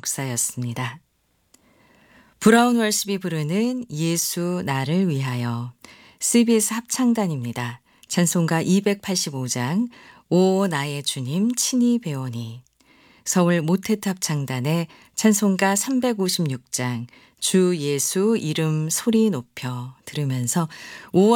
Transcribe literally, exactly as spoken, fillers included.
목사였습니다. 브라운 월십이 부르는 예수 나를 위하여 씨비에스 합창단입니다. 찬송가 이백팔십오 장 오 나의 주님 친히 배우니, 서울 모태트 합창단의 찬송가 삼백오십육 장 주 예수 이름 소리 높여 들으면서 오월